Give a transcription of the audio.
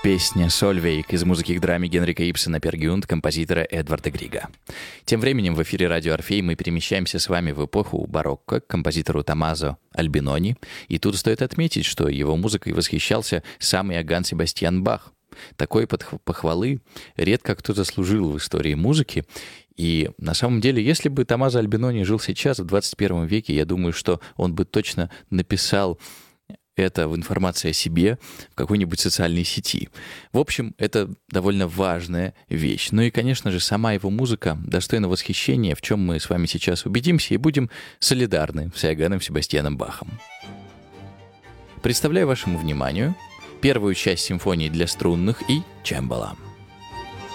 Песня «Сольвейк» из музыки к драме Генрика Ибсена «Пер композитора Эдварда Грига. Тем временем в эфире радио «Орфей» мы перемещаемся с вами в эпоху барокко к композитору Томмазо Альбинони. И тут стоит отметить, что его музыкой восхищался сам Иоганн Себастьян Бах. Такой похвалы редко кто заслужил в истории музыки. И на самом деле, если бы Томмазо Альбинони жил сейчас, в 21 веке, я думаю, что он бы точно написал это в информации о себе в какой-нибудь социальной сети. В общем, это довольно важная вещь. Ну и, конечно же, сама его музыка достойна восхищения, в чем мы с вами сейчас убедимся и будем солидарны с Иоганном Себастьяном Бахом. Представляю вашему вниманию первую часть симфонии для струнных и чембало.